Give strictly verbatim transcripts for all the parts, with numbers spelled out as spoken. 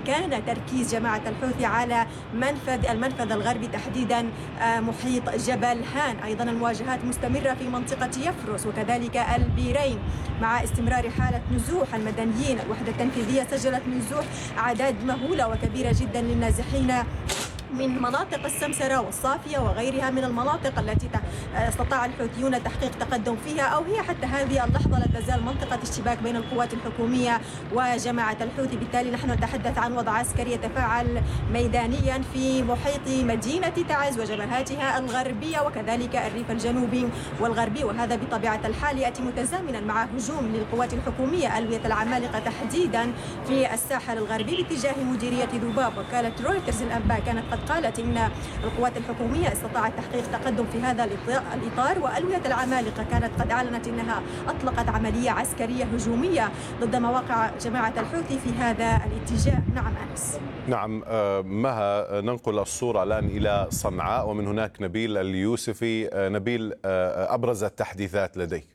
كان تركيز جماعة الحوثي على منفذ المنفذ الغربي تحديدا محيط جبل هان. أيضا المواجهات مستمرة في منطقة يفرس وكذلك البيرين مع استمرار حالة نزوح المدنيين. الوحدة التنفيذية سجلت نزوح أعداد مهولة وكبيرة جدا للنازحين من مناطق السمسرة والصافية وغيرها من المناطق التي استطاع الحوثيون تحقيق تقدم فيها، أو هي حتى هذه اللحظة لا تزال منطقة اشتباك بين القوات الحكومية وجماعة الحوثي. بالتالي نحن نتحدث عن وضع عسكري يتفاعل ميدانيا في محيط مدينة تعز وجبهاتها الغربية وكذلك الريف الجنوبي والغربي، وهذا بطبيعة الحال يأتي متزامنا مع هجوم للقوات الحكومية ألوية العمالقة تحديدا في الساحل الغربي باتجاه مديرية ذباب. وكالة رويترز الأنباء كانت قد قالت إن القوات الحكومية استطاعت تحقيق تقدم في هذا الإطار، وألوية العمالقة كانت قد أعلنت أنها أطلقت عملية عسكرية هجومية ضد مواقع جماعة الحوثي في هذا الاتجاه. نعم أنس. نعم مها، ننقل الصورة الآن إلى صنعاء ومن هناك نبيل اليوسفي. نبيل، أبرز التحديثات لديك.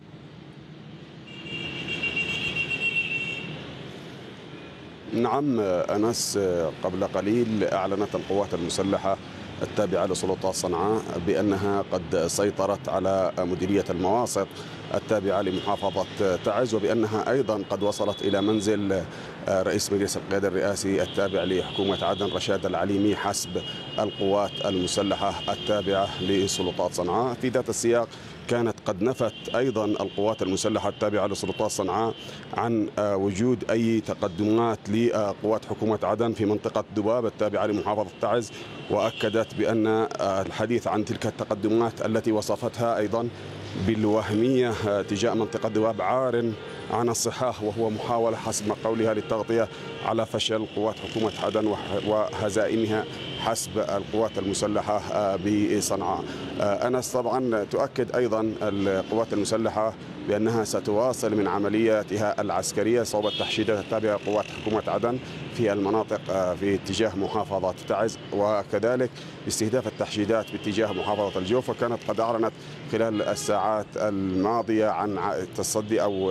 نعم أنس، قبل قليل أعلنت القوات المسلحة التابعة لسلطات صنعاء بأنها قد سيطرت على مديرية المواسط التابعة لمحافظة تعز، وبأنها أيضا قد وصلت إلى منزل رئيس مجلس القيادة الرئاسي التابع لحكومة عدن رشاد العليمي حسب القوات المسلحة التابعة لسلطات صنعاء. في ذات السياق كانت قد نفت أيضا القوات المسلحة التابعة لسلطات صنعاء عن وجود أي تقدمات لقوات حكومة عدن في منطقة ذباب التابعة لمحافظة تعز، وأكدت بأن الحديث عن تلك التقدمات التي وصفتها أيضا بالوهمية تجاه منطقة ذباب عار عن الصحاح، وهو محاولة حسب ما قولها للتغطية على فشل قوات حكومة عدن وهزائمها حسب القوات المسلحة بصنعاء. أنس، طبعا تؤكد أيضا القوات المسلحة بأنها ستواصل من عملياتها العسكرية صوب التحشيدات التابعة لقوات حكومة عدن في المناطق في اتجاه محافظة تعز، وكذلك استهداف التحشيدات باتجاه محافظة الجوف. وكانت قد أعلنت خلال الساعات الماضية عن التصدي أو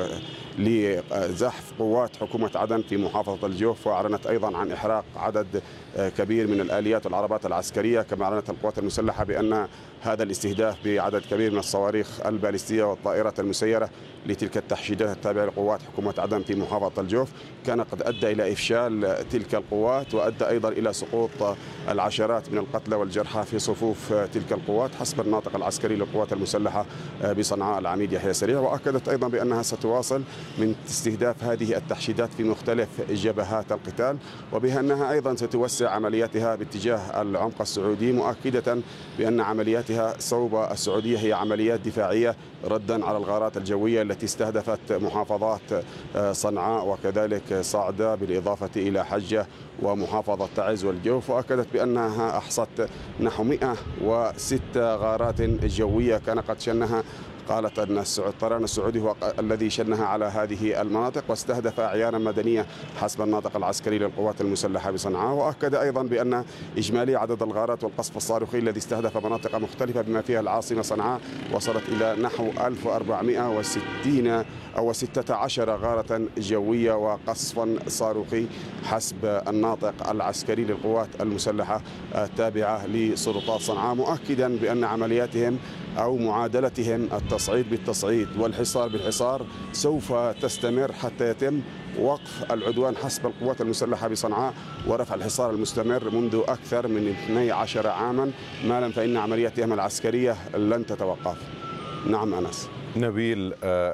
لزحف قوات حكومة عدن في محافظة الجوف، وأعلنت أيضا عن إحراق عدد كبير من الآليات والعربات العسكرية. كما أعلنت القوات المسلحة بأن هذا الاستهداف بعدد كبير من الصواريخ البالستية والطائرات المسيرة لتلك التحشيدات التابعة لقوات حكومة عدن في محافظة الجوف كان قد أدى إلى إفشال تلك القوات، وأدى أيضا إلى سقوط العشرات من القتلى والجرحى في صفوف تلك القوات حسب الناطق العسكري للقوات المسلحة بصنعاء العميد يحيى سريع. وأكدت أيضا بأنها ستواصل من استهداف هذه التحشيدات في مختلف جبهات القتال، وبها أنها أيضا ستوسع عملياتها باتجاه العمق السعودي، مؤكدة بأن عملياتها صوب السعودية هي عمليات دفاعية ردا على الغارات الجوية التي استهدفت محافظات صنعاء وكذلك صعدة بالإضافة إلى حجة ومحافظة تعز والجوف. وأكدت بأنها أحصت نحو مئة وستة غارات جوية كان قد شنها، قالت أن الطيران السعودي هو الذي شنها على هذه المناطق واستهدف أعيانا مدنية حسب الناطق العسكري للقوات المسلحة بصنعاء. وأكد أيضا بأن إجمالي عدد الغارات والقصف الصاروخي الذي استهدف مناطق مختلفة بما فيها العاصمة صنعاء وصلت إلى نحو ألف وأربعمئة وستين أو ستة عشر غارة جوية وقصفا صاروخي حسب الناطق العسكري للقوات المسلحة التابعة لسلطات صنعاء، مؤكدا بأن عملياتهم أو معادلتهم التصعيد بالتصعيد والحصار بالحصار سوف تستمر حتى يتم وقف العدوان حسب القوات المسلحة بصنعاء ورفع الحصار المستمر منذ أكثر من اثني عشر عاما، ما لم فإن عملياتهم العسكرية لن تتوقف. نعم أنس. نبيل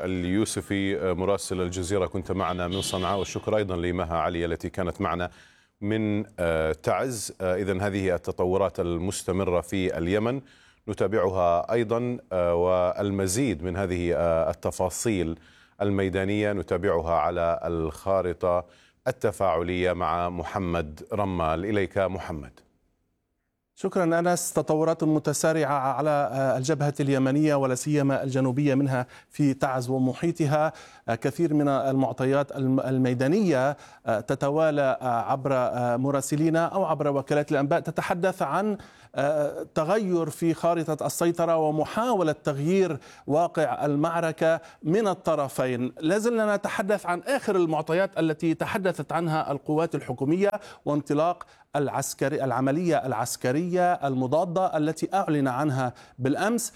اليوسفي مراسل الجزيرة كنت معنا من صنعاء، والشكر أيضا لمها علي التي كانت معنا من تعز. إذن هذه التطورات المستمرة في اليمن نتابعها أيضا، والمزيد من هذه التفاصيل الميدانية نتابعها على الخارطة التفاعلية مع محمد رمال. إليك محمد. شكرا أنس. تطورات متسارعة على الجبهة اليمنية ولا سيما الجنوبية منها في تعز ومحيطها. كثير من المعطيات الميدانية تتوالى عبر مراسلينا أو عبر وكالات الأنباء تتحدث عن تغير في خارطة السيطرة ومحاولة تغيير واقع المعركة من الطرفين. لازلنا نتحدث عن آخر المعطيات التي تحدثت عنها القوات الحكومية وانطلاق العسكري العملية العسكرية المضادة التي أعلن عنها بالأمس،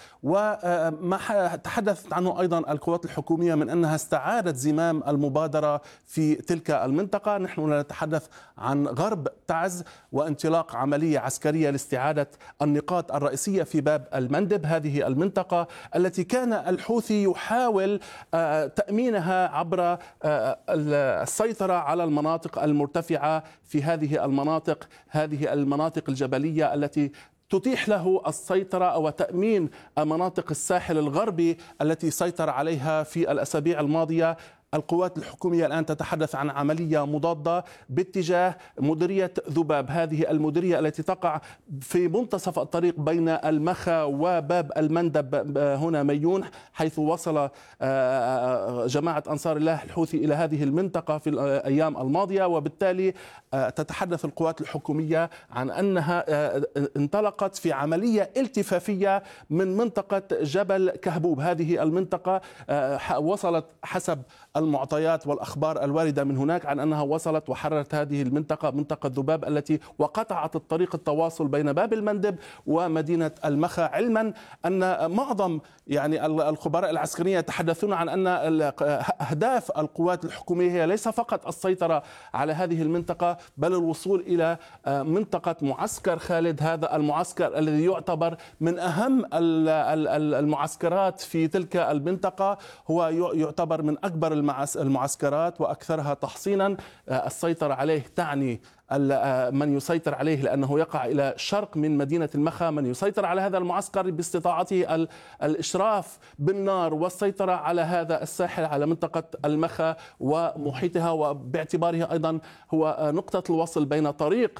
وما تحدثت عنه أيضا القوات الحكومية من أنها استعادت زمام المبادرة في تلك المنطقة. نحن نتحدث عن غرب تعز وانطلاق عملية عسكرية لاستعادة النقاط الرئيسية في باب المندب، هذه المنطقة التي كان الحوثي يحاول تأمينها عبر السيطرة على المناطق المرتفعة في هذه المناطق هذه المناطق الجبلية التي تتيح له السيطرة أو تأمين مناطق الساحل الغربي التي سيطر عليها في الأسابيع الماضية. القوات الحكومية الآن تتحدث عن عملية مضادة باتجاه مديرية ذباب، هذه المديرية التي تقع في منتصف الطريق بين المخا وباب المندب هنا ميون، حيث وصل جماعة أنصار الله الحوثي إلى هذه المنطقة في الأيام الماضية. وبالتالي تتحدث القوات الحكومية عن أنها انطلقت في عملية التفافية من منطقة جبل كهبوب. هذه المنطقة وصلت حسب المعطيات والأخبار الواردة من هناك عن أنها وصلت وحررت هذه المنطقة، منطقة ذباب التي وقطعت الطريق التواصل بين باب المندب ومدينة المخا، علما أن معظم يعني الخبراء العسكريين يتحدثون عن أن أهداف القوات الحكومية هي ليس فقط السيطرة على هذه المنطقة بل الوصول إلى منطقة معسكر خالد، هذا المعسكر الذي يعتبر من أهم المعسكرات في تلك المنطقة، هو يعتبر من أكبر المعسكرات وأكثرها تحصينا. السيطرة عليه تعني من يسيطر عليه لأنه يقع إلى شرق من مدينة المخا، من يسيطر على هذا المعسكر باستطاعته الإشراف بالنار والسيطرة على هذا الساحل على منطقة المخا ومحيطها، وباعتباره أيضا هو نقطة الوصل بين طريق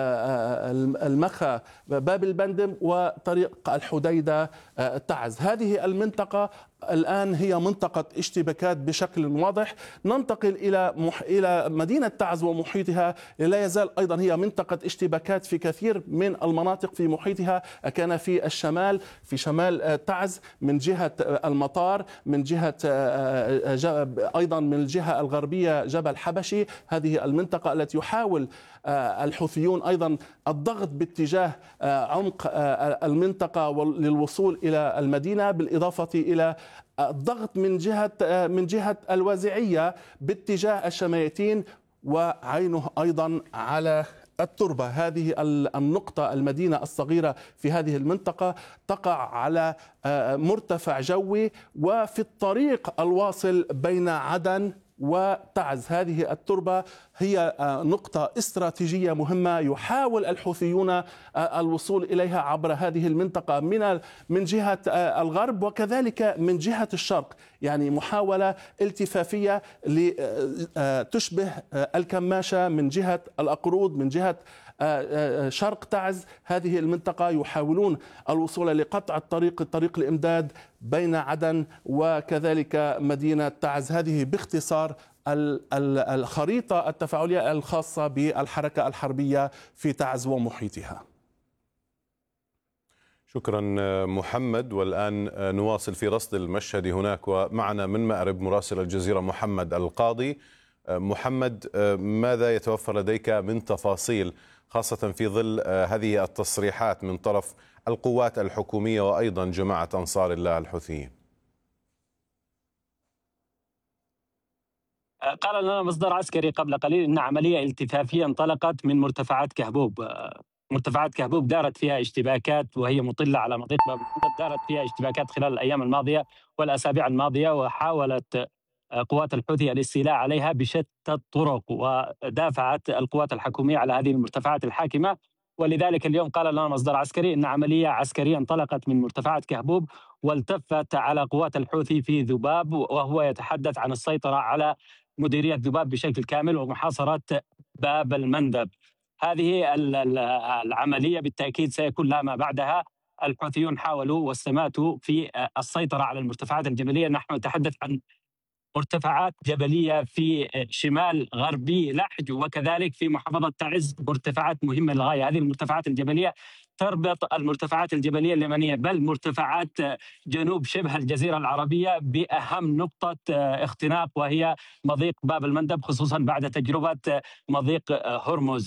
المخا باب المندب وطريق الحديدة تعز. هذه المنطقة الآن هي منطقة اشتباكات بشكل واضح. ننتقل إلى مح... إلى مدينة تعز ومحيطها، لا يزال أيضا هي منطقة اشتباكات في كثير من المناطق في محيطها. كان في الشمال في شمال تعز من جهة المطار، من جهة أيضا من الجهة الغربية جبل حبشي، هذه المنطقة التي يحاول الحوثيون أيضا الضغط باتجاه عمق المنطقة للوصول إلى المدينة، بالإضافة إلى الضغط من جهة من جهة الوازعية باتجاه الشمايتين، وعينه أيضا على التربة. هذه النقطة المدينة الصغيرة في هذه المنطقة تقع على مرتفع جوي وفي الطريق الواصل بين عدن وتعز. هذه التربة هي نقطة استراتيجية مهمة يحاول الحوثيون الوصول إليها عبر هذه المنطقة من من جهة الغرب وكذلك من جهة الشرق، يعني محاولة التفافية لتشبه الكماشة من جهة الأقرود من جهة شرق تعز. هذه المنطقة يحاولون الوصول لقطع الطريق الطريق الإمداد بين عدن وكذلك مدينة تعز. هذه باختصار الخريطة التفاعلية الخاصة بالحركة الحربية في تعز ومحيطها. شكرا محمد. والآن نواصل في رصد المشهد هناك، ومعنا من مأرب مراسل الجزيرة محمد القاضي. محمد، ماذا يتوفر لديك من تفاصيل خاصة في ظل هذه التصريحات من طرف القوات الحكومية وأيضا جماعة أنصار الله الحوثيين؟ قال لنا مصدر عسكري قبل قليل أن عملية التفافية انطلقت من مرتفعات كهبوب. مرتفعات كهبوب دارت فيها اشتباكات وهي مطلة على مضيق باب المندب، دارت فيها اشتباكات خلال الأيام الماضية والأسابيع الماضية، وحاولت قوات الحوثي الاستيلاء عليها بشتى الطرق، ودافعت القوات الحكومية على هذه المرتفعات الحاكمة. ولذلك اليوم قال لنا مصدر عسكري أن عملية عسكرية انطلقت من مرتفعات كهبوب والتفت على قوات الحوثي في ذباب، وهو يتحدث عن السيطرة على مديرية ذباب بشكل كامل ومحاصرة باب المندب. هذه العملية بالتأكيد سيكون لها ما بعدها. الحوثيون حاولوا واستماتوا في السيطرة على المرتفعات الجبلية. نحن نتحدث عن مرتفعات جبلية في شمال غربي لحج وكذلك في محافظة تعز، مرتفعات مهمة للغاية. هذه المرتفعات الجبلية تربط المرتفعات الجبلية اليمنية بل مرتفعات جنوب شبه الجزيرة العربية بأهم نقطة اختناق، وهي مضيق باب المندب، خصوصا بعد تجربة مضيق هرمز.